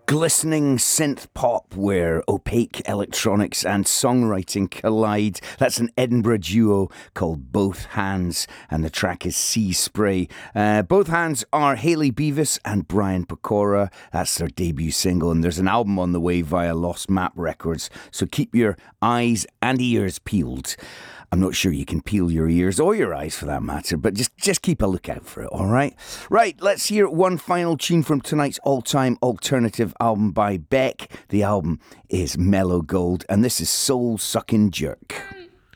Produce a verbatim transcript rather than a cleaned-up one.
Glistening synth pop where opaque electronics and songwriting collide. That's an Edinburgh duo called Both Hands, and the track is Sea Spray. Uh, Both Hands are Hayley Beavis and Brian Pecora. That's their debut single, and there's an album on the way via Lost Map Records, so keep your eyes and ears peeled. I'm not sure you can peel your ears or your eyes for that matter, but just, just keep a lookout for it, all right? Right, let's hear one final tune from tonight's all-time alternative album by Beck. The album is Mellow Gold, and this is Soul Sucking Jerk.